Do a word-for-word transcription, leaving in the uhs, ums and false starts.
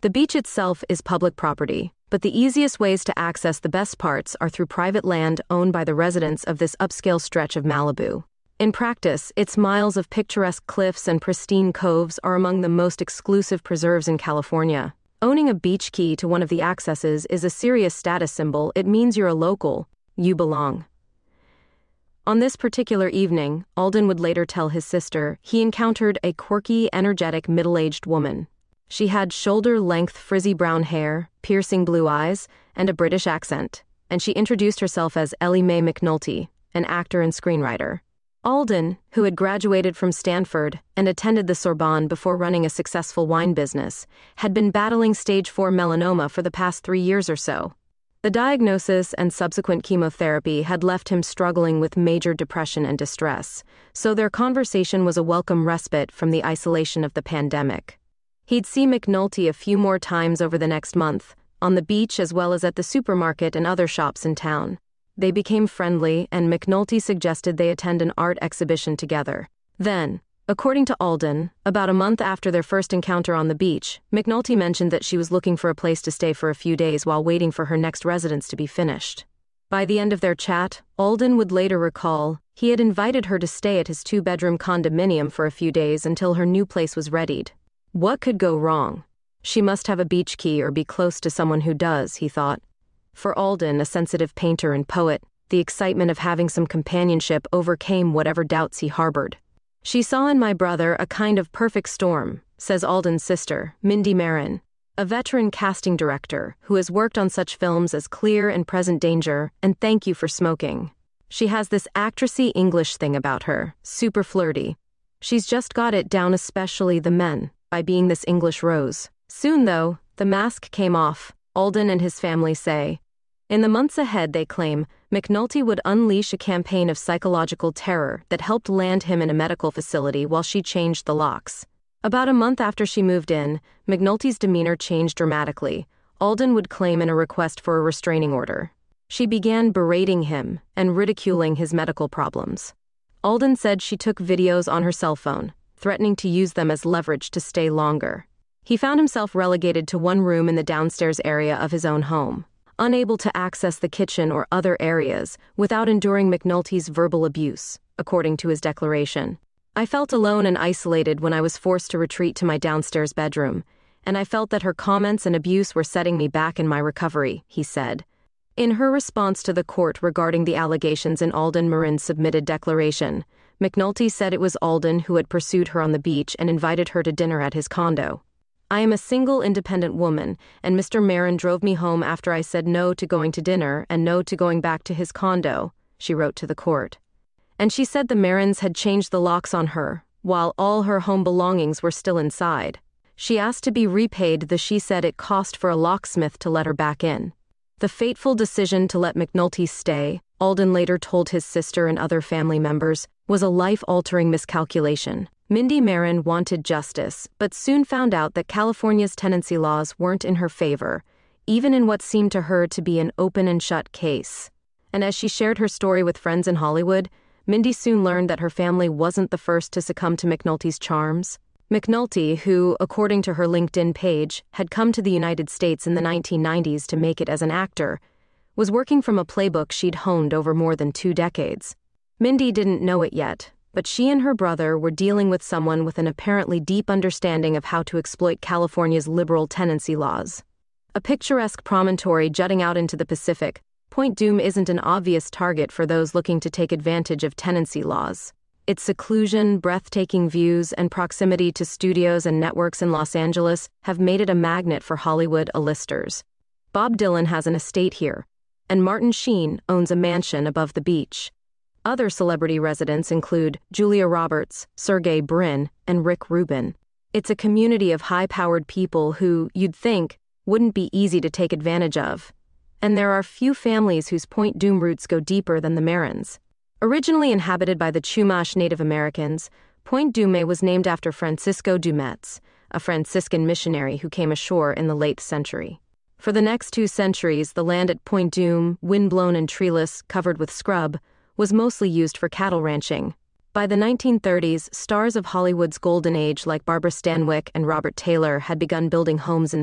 The beach itself is public property, but the easiest ways to access the best parts are through private land owned by the residents of this upscale stretch of Malibu. In practice, its miles of picturesque cliffs and pristine coves are among the most exclusive preserves in California. Owning a beach key to one of the accesses is a serious status symbol. It means you're a local. You belong. On this particular evening, Alden would later tell his sister, he encountered a quirky, energetic, middle-aged woman. She had shoulder-length frizzy brown hair, piercing blue eyes, and a British accent, and she introduced herself as Ellie Mae McNulty, an actor and screenwriter. Alden, who had graduated from Stanford and attended the Sorbonne before running a successful wine business, had been battling stage four melanoma for the past three years or so. The diagnosis and subsequent chemotherapy had left him struggling with major depression and distress, so their conversation was a welcome respite from the isolation of the pandemic. He'd see McNulty a few more times over the next month, on the beach as well as at the supermarket and other shops in town. They became friendly, and McNulty suggested they attend an art exhibition together. Then, according to Alden, about a month after their first encounter on the beach, McNulty mentioned that she was looking for a place to stay for a few days while waiting for her next residence to be finished. By the end of their chat, Alden would later recall, he had invited her to stay at his two-bedroom condominium for a few days until her new place was readied. What could go wrong? She must have a beach key or be close to someone who does, he thought. For Alden, a sensitive painter and poet, the excitement of having some companionship overcame whatever doubts he harbored. She saw in my brother a kind of perfect storm, says Alden's sister, Mindy Marin, a veteran casting director who has worked on such films as Clear and Present Danger and Thank You for Smoking. She has this actressy English thing about her, super flirty. She's just got it down, especially the men, by being this English rose. Soon, though, the mask came off, Alden and his family say. In the months ahead, they claim, McNulty would unleash a campaign of psychological terror that helped land him in a medical facility while she changed the locks. About a month after she moved in, McNulty's demeanor changed dramatically. Alden would claim in a request for a restraining order. She began berating him and ridiculing his medical problems. Alden said she took videos on her cell phone, threatening to use them as leverage to stay longer. He found himself relegated to one room in the downstairs area of his own home, unable to access the kitchen or other areas without enduring McNulty's verbal abuse, according to his declaration. I felt alone and isolated when I was forced to retreat to my downstairs bedroom, and I felt that her comments and abuse were setting me back in my recovery, he said. In her response to the court regarding the allegations in Alden Marin's submitted declaration, McNulty said it was Alden who had pursued her on the beach and invited her to dinner at his condo. I am a single independent woman, and Mister Marin drove me home after I said no to going to dinner and no to going back to his condo, she wrote to the court. And she said the Marins had changed the locks on her, while all her home belongings were still inside. She asked to be repaid the she said it cost for a locksmith to let her back in. The fateful decision to let McNulty stay, Alden later told his sister and other family members, was a life-altering miscalculation. Mindy Marin wanted justice, but soon found out that California's tenancy laws weren't in her favor, even in what seemed to her to be an open and shut case. And as she shared her story with friends in Hollywood, Mindy soon learned that her family wasn't the first to succumb to McNulty's charms. McNulty, who, according to her LinkedIn page, had come to the United States in the nineteen nineties to make it as an actor, was working from a playbook she'd honed over more than two decades. Mindy didn't know it yet, but she and her brother were dealing with someone with an apparently deep understanding of how to exploit California's liberal tenancy laws. A picturesque promontory jutting out into the Pacific, Point Dume isn't an obvious target for those looking to take advantage of tenancy laws. Its seclusion, breathtaking views, and proximity to studios and networks in Los Angeles have made it a magnet for Hollywood A-listers. Bob Dylan has an estate here, and Martin Sheen owns a mansion above the beach. Other celebrity residents include Julia Roberts, Sergey Brin, and Rick Rubin. It's a community of high-powered people who, you'd think, wouldn't be easy to take advantage of. And there are few families whose Point Dume roots go deeper than the Marins. Originally inhabited by the Chumash Native Americans, Point Dume was named after Francisco Dumetz, a Franciscan missionary who came ashore in the late century. For the next two centuries, the land at Point Dume, windblown and treeless, covered with scrub, was mostly used for cattle ranching. By the nineteen thirties, stars of Hollywood's golden age like Barbara Stanwyck and Robert Taylor had begun building homes in